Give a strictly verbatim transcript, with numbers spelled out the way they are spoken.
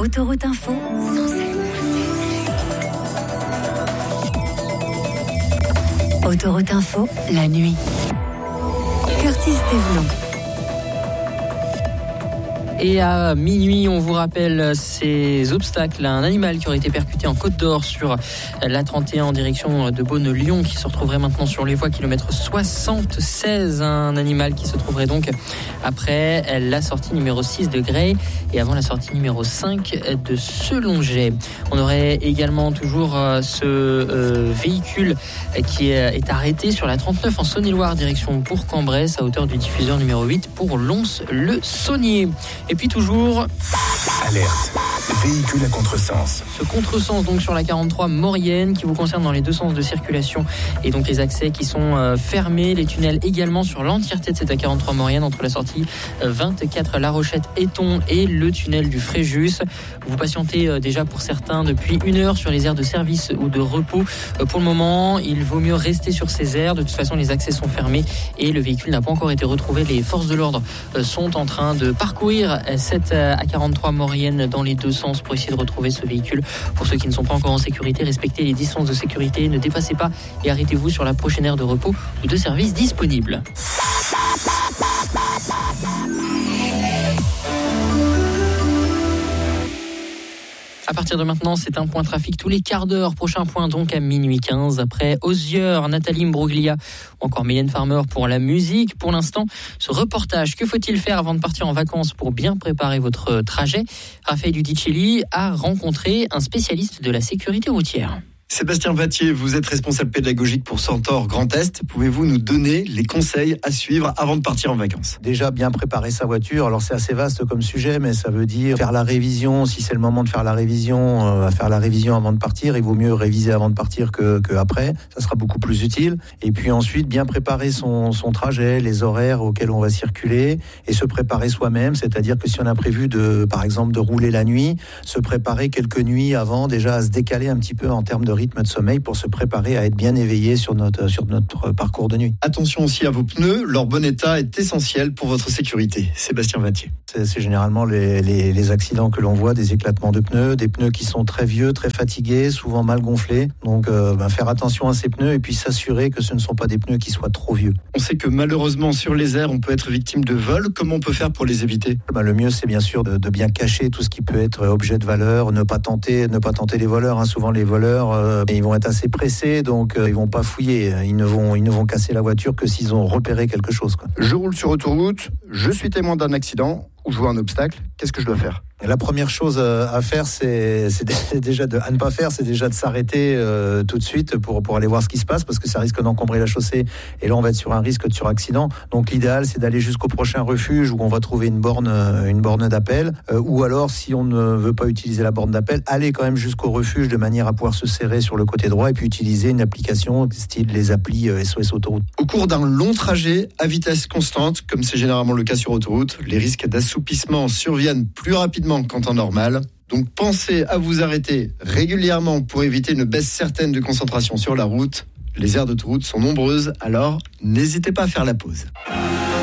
Autoroute Info, cent sept. Autoroute Info, la nuit. Curtis Thévelon. Et à minuit, on vous rappelle ces obstacles. Un animal qui aurait été percuté en Côte d'Or sur l'A trente et un en direction de Beaune-Lyon, qui se retrouverait maintenant sur les voies kilomètre soixante-seize. Un animal qui se trouverait donc après la sortie numéro six de Grey et avant la sortie numéro cinq de Selonget. On aurait également toujours ce euh, véhicule qui est, est arrêté sur la trente-neuf en Saône-et-Loire, direction Bourg-en-Bresse, à hauteur du diffuseur numéro huit pour Lons-le-Saunier. Et puis toujours... Alerte, véhicule à contresens. Ce contresens donc sur la quarante-trois Maurienne qui vous concerne dans les deux sens de circulation et donc les accès qui sont euh, fermés, les tunnels également sur l'entièreté de cette A quarante-trois Maurienne entre la sortie euh, vingt-quatre La Rochette-Eton et le tunnel du Fréjus. Vous patientez euh, déjà pour certains depuis une heure sur les aires de service ou de repos. Euh, pour le moment, il vaut mieux rester sur ces aires. De toute façon, les accès sont fermés et le véhicule n'a pas encore été retrouvé. Les forces de l'ordre euh, sont en train de parcourir cette euh, A quarante-trois Maurienne dans les deux sens pour essayer de retrouver ce véhicule. Pour ceux qui ne sont pas encore en sécurité, respectez les distances de sécurité, ne dépassez pas et arrêtez-vous sur la prochaine aire de repos ou de service disponible. À partir de maintenant, c'est un point trafic tous les quarts d'heure. Prochain point donc à minuit quinze. Après Osieur, Nathalie Mbruglia ou encore Mylène Farmer pour la musique. Pour l'instant, ce reportage, que faut-il faire avant de partir en vacances pour bien préparer votre trajet? Raphaël Dudicelli a rencontré un spécialiste de la sécurité routière. Sébastien Vattier, vous êtes responsable pédagogique pour Centaure Grand Est. Pouvez-vous nous donner les conseils à suivre avant de partir en vacances? Déjà, bien préparer sa voiture. Alors, c'est assez vaste comme sujet, mais ça veut dire faire la révision. Si c'est le moment de faire la révision, euh, faire la révision avant de partir. Il vaut mieux réviser avant de partir que, que après. Ça sera beaucoup plus utile. Et puis ensuite, bien préparer son, son trajet, les horaires auxquels on va circuler et se préparer soi-même. C'est-à-dire que si on a prévu de, par exemple, de rouler la nuit, se préparer quelques nuits avant, déjà à se décaler un petit peu en termes de rythme de sommeil pour se préparer à être bien éveillé sur notre, sur notre parcours de nuit. Attention aussi à vos pneus, leur bon état est essentiel pour votre sécurité. Sébastien Vattier. C'est, c'est généralement les, les, les accidents que l'on voit, des éclatements de pneus, des pneus qui sont très vieux, très fatigués, souvent mal gonflés. Donc euh, ben, faire attention à ces pneus et puis s'assurer que ce ne sont pas des pneus qui soient trop vieux. On sait que malheureusement sur les aires, on peut être victime de vols. Comment on peut faire pour les éviter? Ben, le mieux, c'est bien sûr de, de bien cacher tout ce qui peut être objet de valeur, ne pas tenter, ne pas tenter les voleurs. Hein. Souvent les voleurs, euh, ils vont être assez pressés, donc euh, ils vont pas fouiller. Ils ne vont, ils ne vont casser la voiture que s'ils ont repéré quelque chose, quoi. Je roule sur autoroute, je suis témoin d'un accident ou je vois un obstacle. Qu'est-ce que je dois faire? La première chose à faire, c'est, c'est déjà de, à ne pas faire, c'est déjà de s'arrêter euh, tout de suite pour, pour aller voir ce qui se passe, parce que ça risque d'encombrer la chaussée. Et là, on va être sur un risque de suraccident. Donc, l'idéal, c'est d'aller jusqu'au prochain refuge où on va trouver une borne, une borne d'appel. Euh, ou alors, si on ne veut pas utiliser la borne d'appel, aller quand même jusqu'au refuge de manière à pouvoir se serrer sur le côté droit et puis utiliser une application style les applis S O S Autoroute. Au cours d'un long trajet à vitesse constante, comme c'est généralement le cas sur autoroute, les risques d'assoupissement surviennent plus rapidement qu'en temps normal. Donc pensez à vous arrêter régulièrement pour éviter une baisse certaine de concentration sur la route. Les aires d'autoroute sont nombreuses, alors n'hésitez pas à faire la pause.